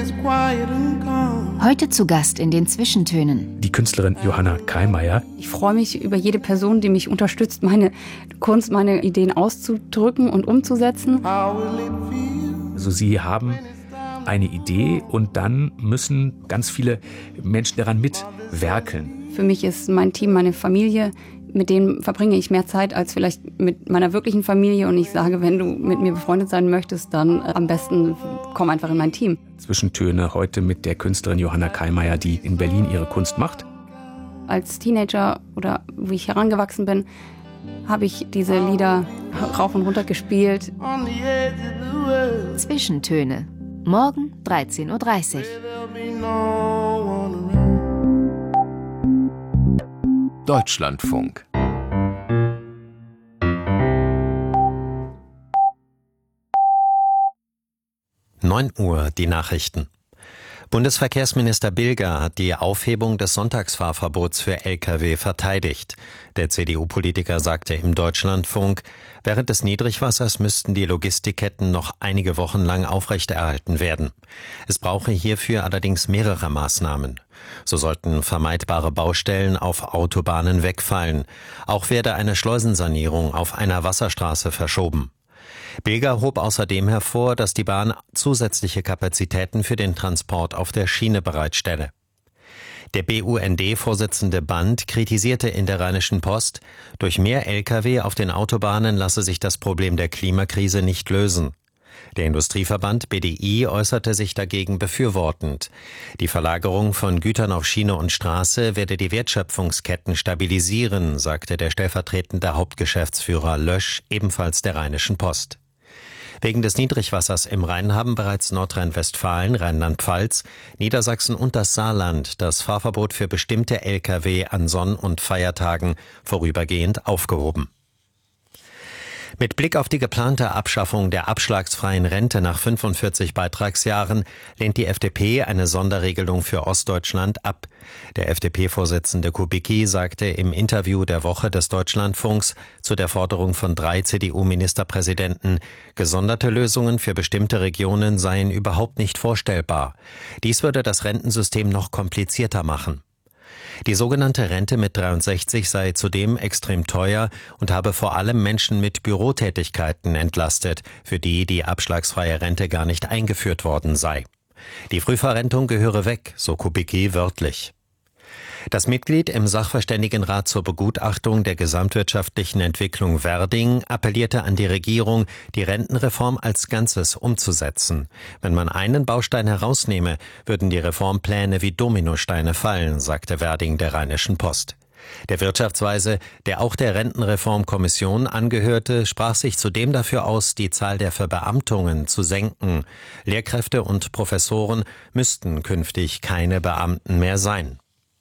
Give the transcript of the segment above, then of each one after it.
Heute zu Gast in den Zwischentönen. Die Künstlerin Johanna Kallmeier. Ich freue mich über jede Person, die mich unterstützt, meine Kunst, meine Ideen auszudrücken und umzusetzen. Also Sie haben eine Idee und dann müssen ganz viele Menschen daran mitwerkeln. Für mich ist mein Team meine Familie. Mit denen verbringe ich mehr Zeit als vielleicht mit meiner wirklichen Familie. Und ich sage, wenn du mit mir befreundet sein möchtest, dann am besten komm einfach in mein Team. Zwischentöne heute mit der Künstlerin Johanna Kallmeier, die in Berlin ihre Kunst macht. Als Teenager oder wie ich herangewachsen bin, habe ich diese Lieder rauf und runter gespielt. Zwischentöne. Morgen 13:30 Uhr. Deutschlandfunk. 9 Uhr, die Nachrichten. Bundesverkehrsminister Bilger hat die Aufhebung des Sonntagsfahrverbots für Lkw verteidigt. Der CDU-Politiker sagte im Deutschlandfunk, während des Niedrigwassers müssten die Logistikketten noch einige Wochen lang aufrechterhalten werden. Es brauche hierfür allerdings mehrere Maßnahmen. So sollten vermeidbare Baustellen auf Autobahnen wegfallen. Auch werde eine Schleusensanierung auf einer Wasserstraße verschoben. Bilger hob außerdem hervor, dass die Bahn zusätzliche Kapazitäten für den Transport auf der Schiene bereitstelle. Der BUND-Vorsitzende Band kritisierte in der Rheinischen Post, durch mehr Lkw auf den Autobahnen lasse sich das Problem der Klimakrise nicht lösen. Der Industrieverband BDI äußerte sich dagegen befürwortend. Die Verlagerung von Gütern auf Schiene und Straße werde die Wertschöpfungsketten stabilisieren, sagte der stellvertretende Hauptgeschäftsführer Lösch, ebenfalls der Rheinischen Post. Wegen des Niedrigwassers im Rhein haben bereits Nordrhein-Westfalen, Rheinland-Pfalz, Niedersachsen und das Saarland das Fahrverbot für bestimmte Lkw an Sonn- und Feiertagen vorübergehend aufgehoben. Mit Blick auf die geplante Abschaffung der abschlagsfreien Rente nach 45 Beitragsjahren lehnt die FDP eine Sonderregelung für Ostdeutschland ab. Der FDP-Vorsitzende Kubicki sagte im Interview der Woche des Deutschlandfunks zu der Forderung von 3 CDU-Ministerpräsidenten, gesonderte Lösungen für bestimmte Regionen seien überhaupt nicht vorstellbar. Dies würde das Rentensystem noch komplizierter machen. Die sogenannte Rente mit 63 sei zudem extrem teuer und habe vor allem Menschen mit Bürotätigkeiten entlastet, für die die abschlagsfreie Rente gar nicht eingeführt worden sei. Die Frühverrentung gehöre weg, so Kubicki wörtlich. Das Mitglied im Sachverständigenrat zur Begutachtung der gesamtwirtschaftlichen Entwicklung Werding appellierte an die Regierung, die Rentenreform als Ganzes umzusetzen. Wenn man einen Baustein herausnehme, würden die Reformpläne wie Dominosteine fallen, sagte Werding der Rheinischen Post. Der Wirtschaftsweise, der auch der Rentenreformkommission angehörte, sprach sich zudem dafür aus, die Zahl der Verbeamtungen zu senken. Lehrkräfte und Professoren müssten künftig keine Beamten mehr sein.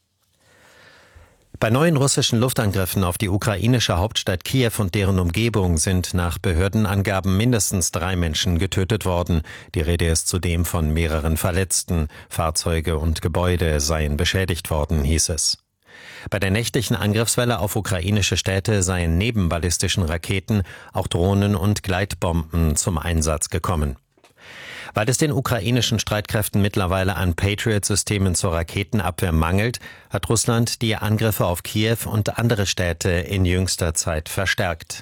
Bei neuen russischen Luftangriffen auf die ukrainische Hauptstadt Kiew und deren Umgebung sind nach Behördenangaben mindestens 3 Menschen getötet worden. Die Rede ist zudem von mehreren Verletzten. Fahrzeuge und Gebäude seien beschädigt worden, hieß es. Bei der nächtlichen Angriffswelle auf ukrainische Städte seien neben ballistischen Raketen auch Drohnen und Gleitbomben zum Einsatz gekommen. Weil es den ukrainischen Streitkräften mittlerweile an Patriot-Systemen zur Raketenabwehr mangelt, hat Russland die Angriffe auf Kiew und andere Städte in jüngster Zeit verstärkt.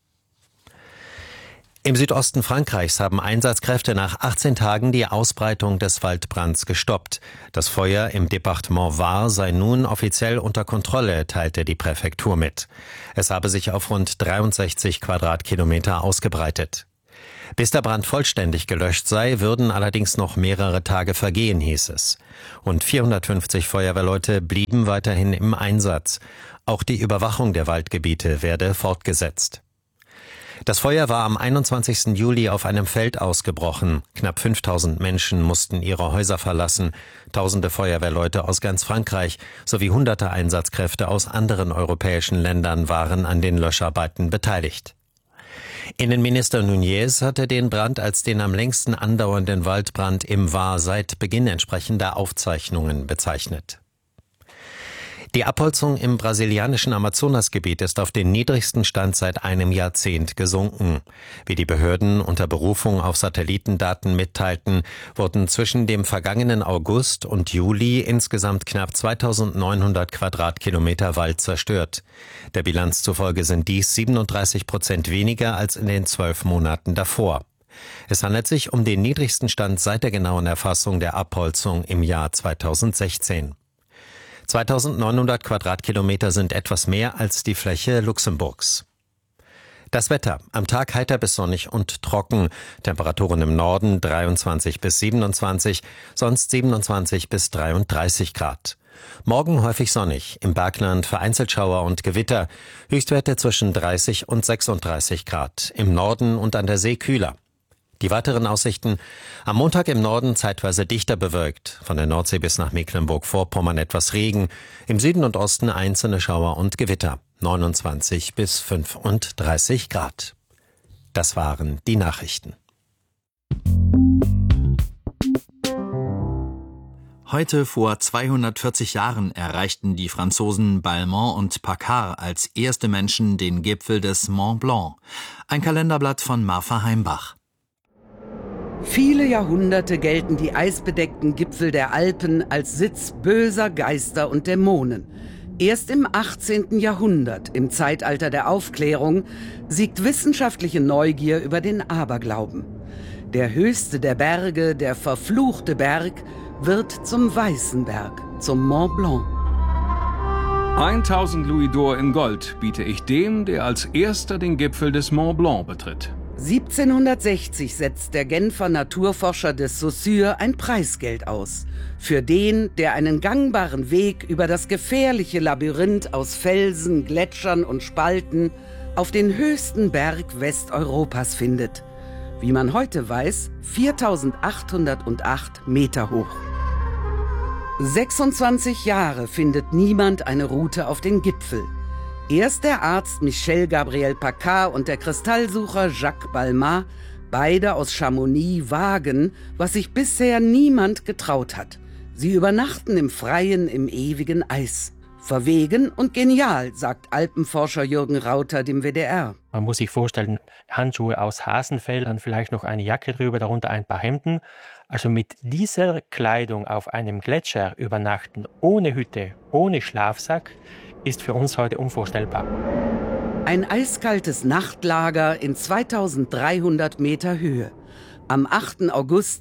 Im Südosten Frankreichs haben Einsatzkräfte nach 18 Tagen die Ausbreitung des Waldbrands gestoppt. Das Feuer im Departement Var sei nun offiziell unter Kontrolle, teilte die Präfektur mit. Es habe sich auf rund 63 Quadratkilometer ausgebreitet. Bis der Brand vollständig gelöscht sei, würden allerdings noch mehrere Tage vergehen, hieß es. Rund 450 Feuerwehrleute blieben weiterhin im Einsatz. Auch die Überwachung der Waldgebiete werde fortgesetzt. Das Feuer war am 21. Juli auf einem Feld ausgebrochen. Knapp 5000 Menschen mussten ihre Häuser verlassen. Tausende Feuerwehrleute aus ganz Frankreich sowie hunderte Einsatzkräfte aus anderen europäischen Ländern waren an den Löscharbeiten beteiligt. Innenminister Nunez hatte den Brand als den am längsten andauernden Waldbrand im Var seit Beginn entsprechender Aufzeichnungen bezeichnet. Die Abholzung im brasilianischen Amazonasgebiet ist auf den niedrigsten Stand seit einem Jahrzehnt gesunken. Wie die Behörden unter Berufung auf Satellitendaten mitteilten, wurden zwischen dem vergangenen August und Juli insgesamt knapp 2900 Quadratkilometer Wald zerstört. Der Bilanz zufolge sind dies 37% weniger als in den 12 Monaten davor. Es handelt sich um den niedrigsten Stand seit der genauen Erfassung der Abholzung im Jahr 2016. 2900 Quadratkilometer sind etwas mehr als die Fläche Luxemburgs. Das Wetter: am Tag heiter bis sonnig und trocken. Temperaturen im Norden 23 bis 27, sonst 27 bis 33 Grad. Morgen häufig sonnig, im Bergland vereinzelt Schauer und Gewitter. Höchstwerte zwischen 30 und 36 Grad. Im Norden und an der See kühler. Die weiteren Aussichten: am Montag im Norden zeitweise dichter bewölkt, von der Nordsee bis nach Mecklenburg-Vorpommern etwas Regen, im Süden und Osten einzelne Schauer und Gewitter, 29 bis 35 Grad. Das waren die Nachrichten. Heute vor 240 Jahren erreichten die Franzosen Balmont und Paccard als erste Menschen den Gipfel des Mont Blanc. Ein Kalenderblatt von Marfa Heimbach. Viele Jahrhunderte gelten die eisbedeckten Gipfel der Alpen als Sitz böser Geister und Dämonen. Erst im 18. Jahrhundert, im Zeitalter der Aufklärung, siegt wissenschaftliche Neugier über den Aberglauben. Der höchste der Berge, der verfluchte Berg, wird zum Weißen Berg, zum Mont Blanc. 1000 Louis d'Or in Gold biete ich dem, der als erster den Gipfel des Mont Blanc betritt. 1760 setzt der Genfer Naturforscher de Saussure ein Preisgeld aus. Für den, der einen gangbaren Weg über das gefährliche Labyrinth aus Felsen, Gletschern und Spalten auf den höchsten Berg Westeuropas findet. Wie man heute weiß, 4808 Meter hoch. 26 Jahre findet niemand eine Route auf den Gipfel. Erst der Arzt Michel Gabriel Paccard und der Kristallsucher Jacques Balmat, beide aus Chamonix, wagen, was sich bisher niemand getraut hat. Sie übernachten im Freien im ewigen Eis. Verwegen und genial, sagt Alpenforscher Jürgen Rauter dem WDR. Man muss sich vorstellen, Handschuhe aus Hasenfell, dann vielleicht noch eine Jacke drüber, darunter ein paar Hemden. Also mit dieser Kleidung auf einem Gletscher übernachten, ohne Hütte, ohne Schlafsack, ist für uns heute unvorstellbar. Ein eiskaltes Nachtlager in 2300 Meter Höhe. Am 8. August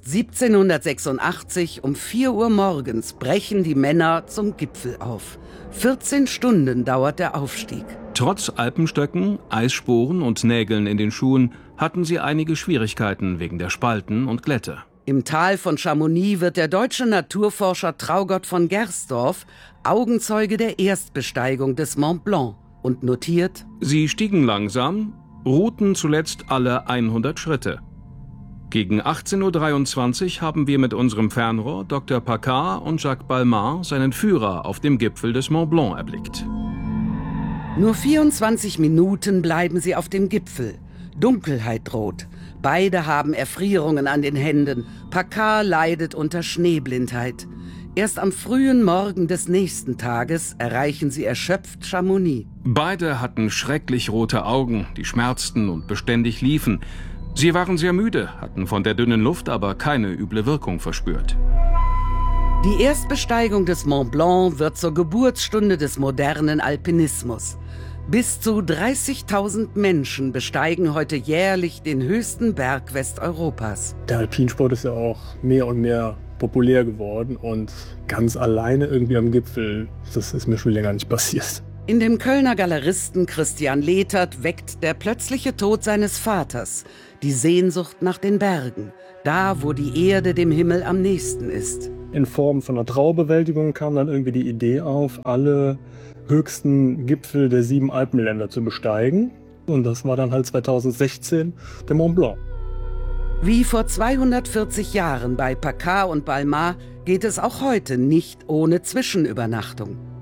1786 um 4 Uhr morgens brechen die Männer zum Gipfel auf. 14 Stunden dauert der Aufstieg. Trotz Alpenstöcken, Eissporen und Nägeln in den Schuhen hatten sie einige Schwierigkeiten wegen der Spalten und Glätte. Im Tal von Chamonix wird der deutsche Naturforscher Traugott von Gersdorf Augenzeuge der Erstbesteigung des Mont Blanc und notiert: Sie stiegen langsam, ruhten zuletzt alle 100 Schritte. Gegen 18:23 Uhr haben wir mit unserem Fernrohr Dr. Paccard und Jacques Balmat seinen Führer auf dem Gipfel des Mont Blanc erblickt. Nur 24 Minuten bleiben sie auf dem Gipfel. Dunkelheit droht. Beide haben Erfrierungen an den Händen. Paccard leidet unter Schneeblindheit. Erst am frühen Morgen des nächsten Tages erreichen sie erschöpft Chamonix. Beide hatten schrecklich rote Augen, die schmerzten und beständig liefen. Sie waren sehr müde, hatten von der dünnen Luft aber keine üble Wirkung verspürt. Die Erstbesteigung des Mont Blanc wird zur Geburtsstunde des modernen Alpinismus. Bis zu 30.000 Menschen besteigen heute jährlich den höchsten Berg Westeuropas. Der Alpinsport ist ja auch mehr und mehr populär geworden und ganz alleine irgendwie am Gipfel, das ist mir schon länger nicht passiert. In dem Kölner Galeristen Christian Lehtert weckt der plötzliche Tod seines Vaters die Sehnsucht nach den Bergen, da wo die Erde dem Himmel am nächsten ist. In Form von einer Trauerbewältigung kam dann irgendwie die Idee auf, alle höchsten Gipfel der 7 Alpenländer zu besteigen. Und das war dann halt 2016 der Mont Blanc. Wie vor 240 Jahren bei Paccard und Balmat geht es auch heute nicht ohne Zwischenübernachtung.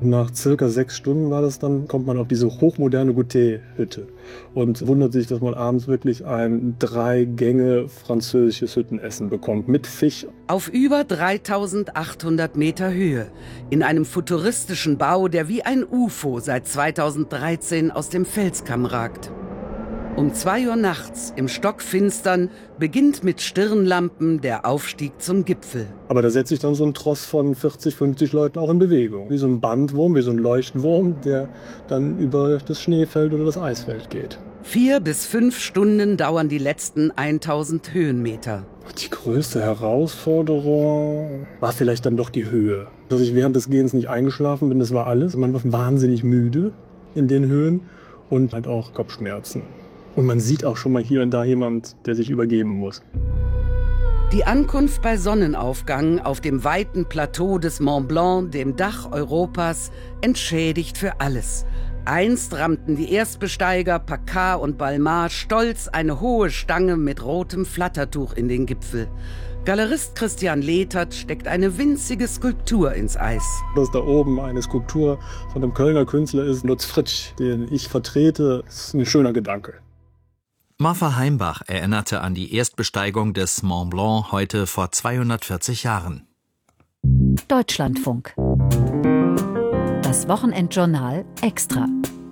Nach circa 6 Stunden war das dann, kommt man auf diese hochmoderne Goûter-Hütte und wundert sich, dass man abends wirklich ein 3-Gänge französisches Hüttenessen bekommt mit Fisch. Auf über 3800 Meter Höhe, in einem futuristischen Bau, der wie ein UFO seit 2013 aus dem Felskamm ragt. Um 2 Uhr nachts, im Stockfinstern, beginnt mit Stirnlampen der Aufstieg zum Gipfel. Aber da setzt sich dann so ein Tross von 40, 50 Leuten auch in Bewegung. Wie so ein Bandwurm, wie so ein Leuchtwurm, der dann über das Schneefeld oder das Eisfeld geht. 4 bis 5 Stunden dauern die letzten 1000 Höhenmeter. Die größte Herausforderung war vielleicht dann doch die Höhe. Dass ich während des Gehens nicht eingeschlafen bin, das war alles. Man war wahnsinnig müde in den Höhen und halt auch Kopfschmerzen. Und man sieht auch schon mal hier und da jemand, der sich übergeben muss. Die Ankunft bei Sonnenaufgang auf dem weiten Plateau des Mont Blanc, dem Dach Europas, entschädigt für alles. Einst rammten die Erstbesteiger Paccard und Balmat stolz eine hohe Stange mit rotem Flattertuch in den Gipfel. Galerist Christian Letert steckt eine winzige Skulptur ins Eis. Dass da oben eine Skulptur von einem Kölner Künstler ist, Lutz Fritsch, den ich vertrete, ist ein schöner Gedanke. Martha Heimbach erinnerte an die Erstbesteigung des Mont Blanc heute vor 240 Jahren. Deutschlandfunk. Das Wochenendjournal extra.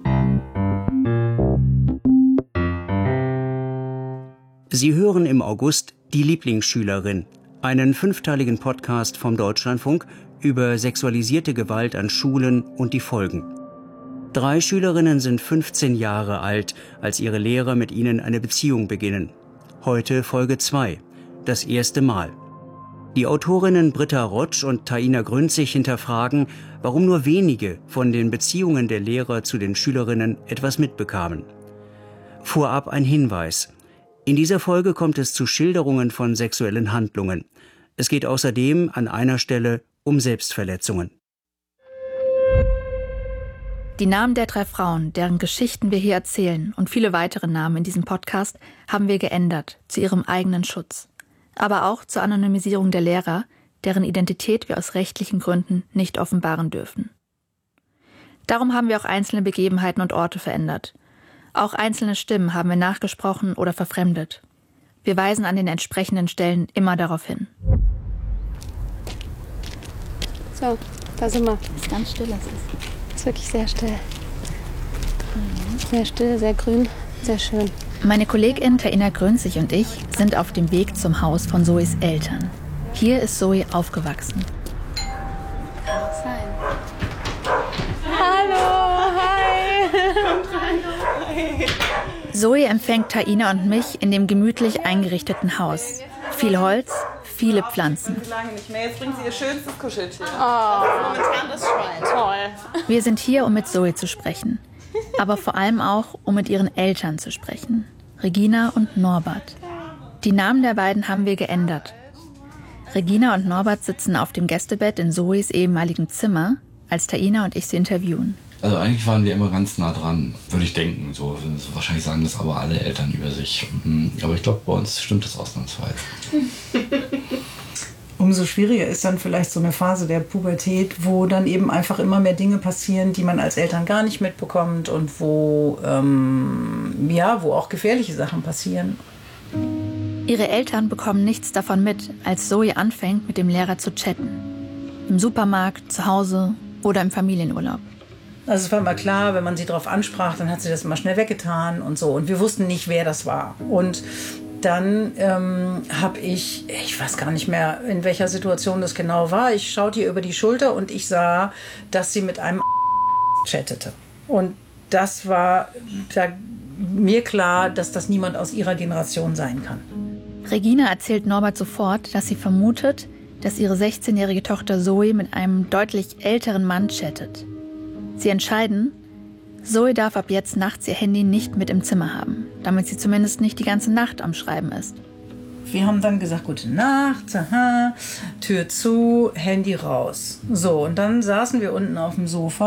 Sie hören im August Die Lieblingsschülerin, einen 5-teiligen Podcast vom Deutschlandfunk über sexualisierte Gewalt an Schulen und die Folgen. 3 Schülerinnen sind 15 Jahre alt, als ihre Lehrer mit ihnen eine Beziehung beginnen. Heute Folge 2, das erste Mal. Die Autorinnen Britta Rotsch und Taina Grünzig hinterfragen, warum nur wenige von den Beziehungen der Lehrer zu den Schülerinnen etwas mitbekamen. Vorab ein Hinweis. In dieser Folge kommt es zu Schilderungen von sexuellen Handlungen. Es geht außerdem an einer Stelle um Selbstverletzungen. Die Namen der 3 Frauen, deren Geschichten wir hier erzählen, und viele weitere Namen in diesem Podcast haben wir geändert, zu ihrem eigenen Schutz. Aber auch zur Anonymisierung der Lehrer, deren Identität wir aus rechtlichen Gründen nicht offenbaren dürfen. Darum haben wir auch einzelne Begebenheiten und Orte verändert. Auch einzelne Stimmen haben wir nachgesprochen oder verfremdet. Wir weisen an den entsprechenden Stellen immer darauf hin. So, da sind wir. Es ist ganz still, Es ist wirklich sehr still. Sehr still, sehr grün, sehr schön. Meine Kollegin Taina Grünzig und ich sind auf dem Weg zum Haus von Zoes Eltern. Hier ist Zoe aufgewachsen. Hallo, hi. Hi. Zoe empfängt Taina und mich in dem gemütlich eingerichteten Haus. Viel Holz, viele Pflanzen. Lange nicht mehr. Jetzt bringt sie ihr schönstes Kuscheltier. Oh. Momentan das Schwein. Toll. Wir sind hier, um mit Zoe zu sprechen. Aber vor allem auch, um mit ihren Eltern zu sprechen. Regina und Norbert. Die Namen der beiden haben wir geändert. Regina und Norbert sitzen auf dem Gästebett in Zoes ehemaligem Zimmer, als Taina und ich sie interviewen. Also eigentlich waren wir immer ganz nah dran, würde ich denken. So, wahrscheinlich sagen das aber alle Eltern über sich. Aber ich glaube, bei uns stimmt das ausnahmsweise. Umso schwieriger ist dann vielleicht so eine Phase der Pubertät, wo dann eben einfach immer mehr Dinge passieren, die man als Eltern gar nicht mitbekommt und wo auch gefährliche Sachen passieren. Ihre Eltern bekommen nichts davon mit, als Zoe anfängt, mit dem Lehrer zu chatten. Im Supermarkt, zu Hause oder im Familienurlaub. Also es war immer klar, wenn man sie darauf ansprach, dann hat sie das immer schnell weggetan und so. Und wir wussten nicht, wer das war. Und dann habe ich weiß gar nicht mehr, in welcher Situation das genau war. Ich schaute ihr über die Schulter und ich sah, dass sie mit einem chattete. Und das war mir klar, dass das niemand aus ihrer Generation sein kann. Regina erzählt Norbert sofort, dass sie vermutet, dass ihre 16-jährige Tochter Zoe mit einem deutlich älteren Mann chattet. Sie entscheiden, Zoe darf ab jetzt nachts ihr Handy nicht mit im Zimmer haben, damit sie zumindest nicht die ganze Nacht am Schreiben ist. Wir haben dann gesagt, gute Nacht, aha, Tür zu, Handy raus. So, und dann saßen wir unten auf dem Sofa.